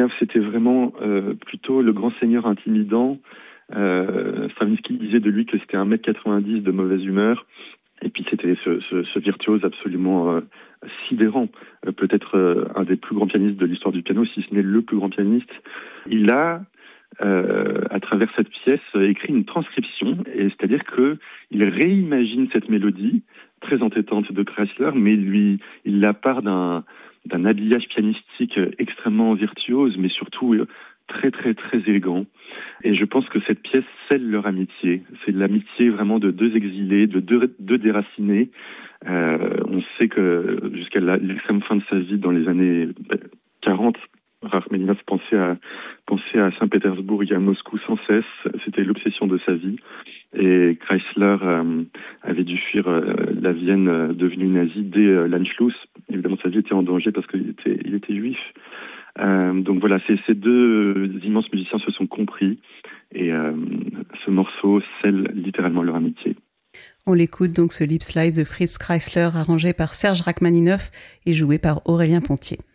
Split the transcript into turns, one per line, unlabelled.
Rachmaninoff, c'était vraiment plutôt le grand seigneur intimidant. Stravinsky disait de lui que c'était 1m90 de mauvaise humeur. Et puis c'était ce virtuose absolument sidérant, peut-être un des plus grands pianistes de l'histoire du piano, si ce n'est le plus grand pianiste. Il a, à travers cette pièce, écrit une transcription, et c'est-à-dire qu'il réimagine cette mélodie très entêtante de Kreisler, mais il la part d'un habillage pianistique extrêmement virtuose, mais surtout très très très élégant. Et je pense que cette pièce scelle leur amitié. C'est l'amitié vraiment de deux exilés, de deux déracinés. On sait que jusqu'à l'extrême fin de sa vie, dans les années 40, Rachmaninoff pensait à Saint-Pétersbourg et à Moscou sans cesse. C'était l'obsession de sa vie. Et Kreisler avait dû fuir la Vienne devenue nazie dès l'Anschluss. Évidemment, sa vie était en danger parce qu'il était juif. Donc voilà, ces deux immenses musiciens se sont compris et ce morceau scelle littéralement leur amitié.
On l'écoute donc, ce Liebesleid de Fritz Kreisler, arrangé par Serge Rachmaninoff et joué par Aurélien Pontier.